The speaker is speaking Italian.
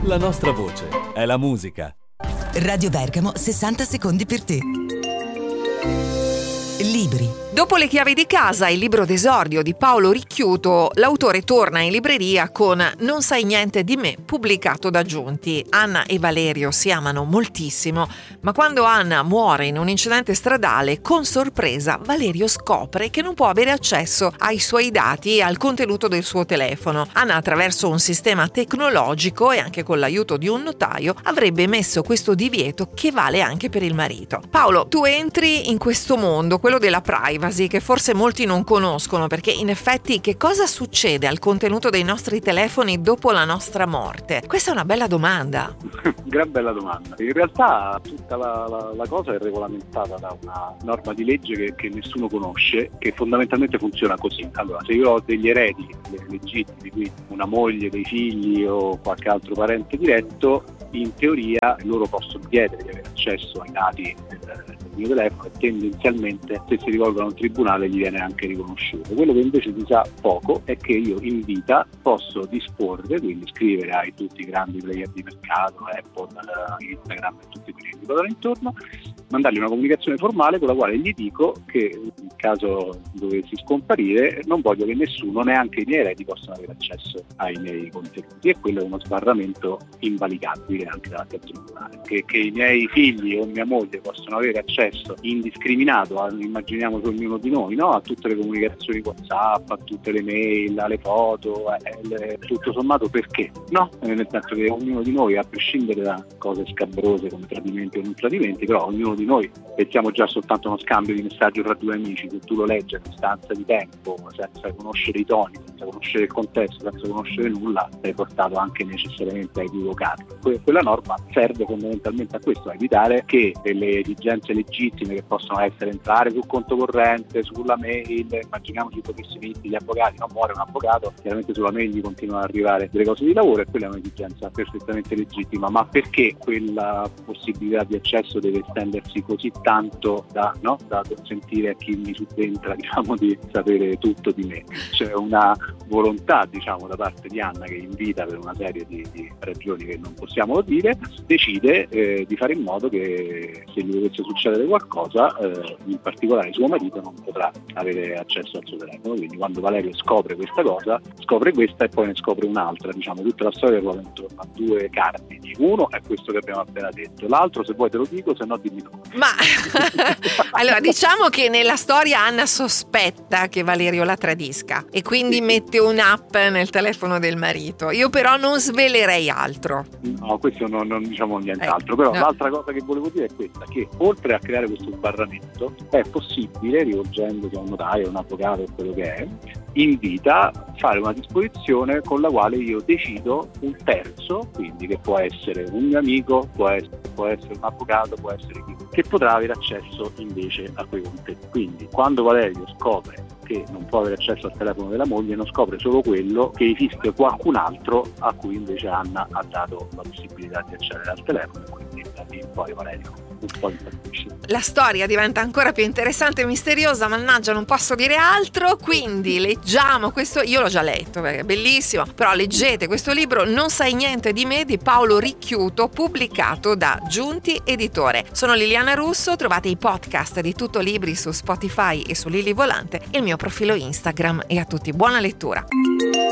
La nostra voce è la musica. Radio Bergamo, 60 secondi per te. Libri. Dopo Le chiavi di casa, il libro d'esordio di Paolo Ricchiuto, l'autore torna in libreria con Non sai niente di me, pubblicato da Giunti. Anna e Valerio si amano moltissimo, ma quando Anna muore in un incidente stradale, con sorpresa Valerio scopre che non può avere accesso ai suoi dati e al contenuto del suo telefono. Anna, attraverso un sistema tecnologico e anche con l'aiuto di un notaio, avrebbe messo questo divieto che vale anche per il marito. Paolo, tu entri in questo mondo, quello della privacy, che forse molti non conoscono, perché in effetti che cosa succede al contenuto dei nostri telefoni dopo la nostra morte? Questa è una bella domanda. Gran bella domanda. In realtà tutta la cosa è regolamentata da una norma di legge che nessuno conosce, che fondamentalmente funziona così. Allora, se io ho degli eredi legittimi, quindi una moglie, dei figli o qualche altro parente diretto, in teoria loro possono chiedere di avere accesso ai dati del mio telefono e tendenzialmente, se si rivolgono a un tribunale, gli viene anche riconosciuto. Quello che invece si sa poco è che io in vita posso disporre, quindi scrivere ai tutti i grandi player di mercato, Apple, Instagram e tutti quelli che mi guardano intorno, mandargli una comunicazione formale con la quale gli dico che in caso dovessi scomparire non voglio che nessuno, neanche i miei eredi, possano avere accesso ai miei contenuti, e quello è uno sbarramento invalicabile anche davanti al tribunale. Che i miei figli o mia moglie possono avere accesso indiscriminato, immaginiamo che ognuno di noi, no? A tutte le comunicazioni WhatsApp, a tutte le mail, alle foto, tutto sommato perché? No? Nel senso che ognuno di noi, a prescindere da cose scabrose come tradimenti o non tradimenti, però ognuno di noi, pensiamo già soltanto a uno scambio di messaggi tra due amici, se tu lo leggi a distanza di tempo, senza conoscere i toni, senza conoscere il contesto, senza conoscere nulla, sei portato anche necessariamente a equivocarti. Quella norma serve fondamentalmente a questo, a evitare che delle esigenze legittime che possono essere entrare sul conto corrente, sulla mail, immaginiamoci pochissimi gli avvocati, non muore un avvocato, chiaramente sulla mail gli continuano ad arrivare delle cose di lavoro, e quella è un'esigenza perfettamente legittima, ma perché quella possibilità di accesso deve estendersi così tanto da consentire a chi mi subentra, di sapere tutto di me? C'è una volontà, da parte di Anna, che invita per una serie di ragioni che non possiamo dire, decide di fare in modo che se gli dovesse succedere qualcosa, in particolare suo marito non potrà avere accesso al suo telefono. Quindi quando Valerio scopre questa cosa, scopre questa e poi ne scopre un'altra, tutta la storia ruota intorno a due cardini. Uno è questo che abbiamo appena detto, l'altro, se vuoi te lo dico, se no dimmi tu. Ma allora, diciamo che nella storia Anna sospetta che Valerio la tradisca e quindi mette un'app nel telefono del marito. Io però non svelerei altro. No, questo non diciamo nient'altro, però no. L'altra cosa che volevo dire è questa, che oltre a creare questo sbarramento è possibile, rivolgendosi a un notaio, un avvocato o quello che è, in vita fare una disposizione con la quale io decido un terzo, quindi che può essere un mio amico, può essere un avvocato, può essere chi, che potrà avere accesso invece a quei contenuti. Quindi quando Valerio scopre che non può avere accesso al telefono della moglie, non scopre solo quello, che esiste qualcun altro a cui invece Anna ha dato la possibilità di accedere al telefono, e quindi da lì in poi Valerio un po' impazzisce. La storia diventa ancora più interessante e misteriosa, mannaggia, non posso dire altro, quindi leggiamo questo, io l'ho già letto perché è bellissimo, però leggete questo libro Non sai niente di me di Paolo Ricchiuto, pubblicato da Giunti Editore. Sono Liliana Russo, trovate i podcast di Tutto Libri su Spotify e su Lili Volante, il mio profilo Instagram, e a tutti buona lettura.